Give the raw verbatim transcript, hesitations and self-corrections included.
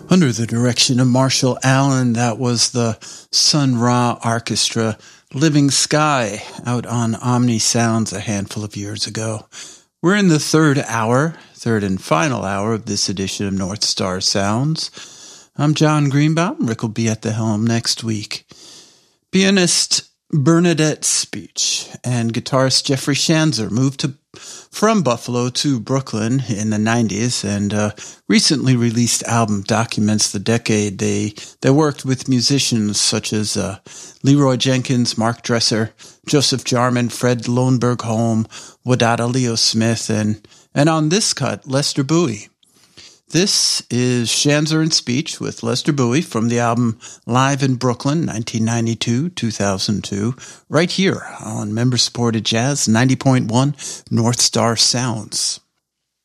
Under the direction of Marshall Allen, that was the Sun Ra Orchestra, Living Sky, out on Omni Sounds a handful of years ago. We're in the third hour, third and final hour of this edition of North Star Sounds. I'm John Greenbaum. Rick will be at the helm next week. Pianist Bernadette Speech and guitarist Jeffrey Schanzer moved to from Buffalo to Brooklyn in the nineties, and uh, recently released album documents the decade they they worked with musicians such as uh, Leroy Jenkins, Mark Dresser, Joseph Jarman, Fred Lohnberg Holm, Wadada Leo Smith, and and on this cut, Lester Bowie. This is Schanzer and Speech with Lester Bowie from the album Live in Brooklyn, nineteen ninety-two to two thousand two, right here on member-supported Jazz ninety point one North Star Sounds.